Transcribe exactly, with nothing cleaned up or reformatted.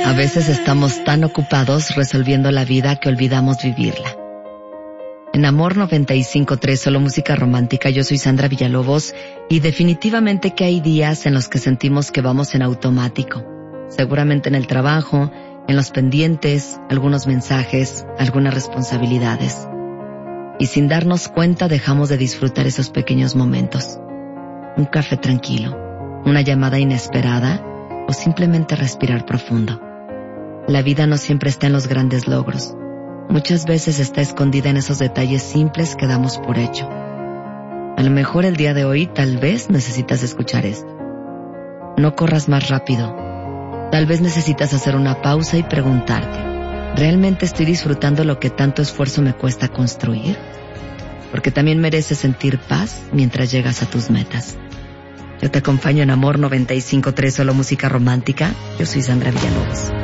A veces estamos tan ocupados resolviendo la vida que olvidamos vivirla. En Amor noventa y cinco punto tres, solo música romántica, yo soy Sandra Villalobos y definitivamente que hay días en los que sentimos que vamos en automático. Seguramente en el trabajo, en los pendientes, algunos mensajes, algunas responsabilidades. Y sin darnos cuenta dejamos de disfrutar esos pequeños momentos. Un café tranquilo, una llamada inesperada o simplemente respirar profundo. La vida no siempre está en los grandes logros. Muchas veces está escondida en esos detalles simples que damos por hecho. A lo mejor el día de hoy tal vez necesitas escuchar esto. No corras más rápido. Tal vez necesitas hacer una pausa y preguntarte, ¿realmente estoy disfrutando lo que tanto esfuerzo me cuesta construir? Porque también mereces sentir paz mientras llegas a tus metas. Yo te acompaño en Amor noventa y cinco punto tres, solo música romántica. Yo soy Sandra Villalobos.